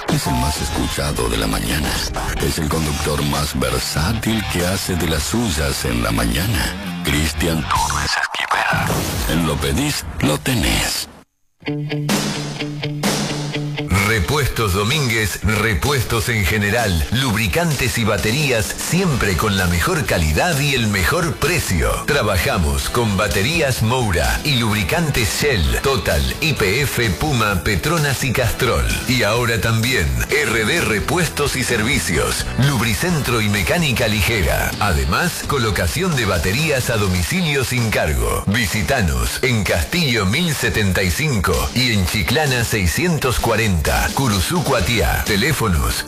Es el más escuchado de la mañana. Es el conductor más versátil que hace de las suyas en la mañana. Cristian Torres Esquivel. En Lo Pedís, lo tenés. Repuestos Domínguez, repuestos en general, lubricantes y baterías, siempre con la mejor calidad y el mejor precio. Trabajamos con baterías Moura y lubricantes Shell, Total, YPF, Puma, Petronas y Castrol. Y ahora también RD Repuestos y Servicios, Lubricentro y Mecánica Ligera. Además, colocación de baterías a domicilio sin cargo. Visítanos en Castillo 1075 y en Chiclana 640. Curuzú Cuatiá. Teléfonos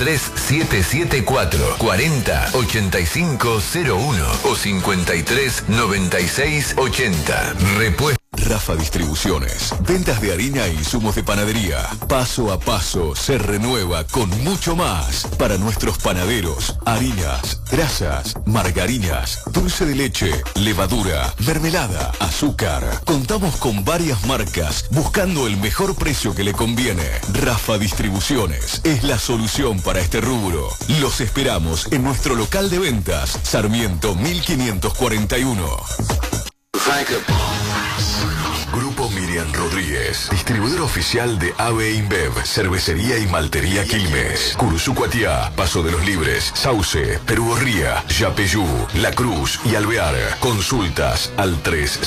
03774 40 8501 o 53 96 80. Repuesto. Rafa Distribuciones. Ventas de harina e insumos de panadería. Paso a paso se renueva con mucho más para nuestros panaderos. Harinas, grasas, margarinas, dulce de leche, levadura, mermelada, azúcar. Contamos con varias marcas buscando el mejor precio que le conviene. Rafa Distribuciones es la solución para este rubro. Los esperamos en nuestro local de ventas, Sarmiento 1541. Grupo Miriam Rodríguez, distribuidor oficial de AB InBev, cervecería y maltería Quilmes, Curuzú Cuatiá, Paso de los Libres, Sauce, Perú Gorría, Yapeyú, La Cruz y Alvear. Consultas al 3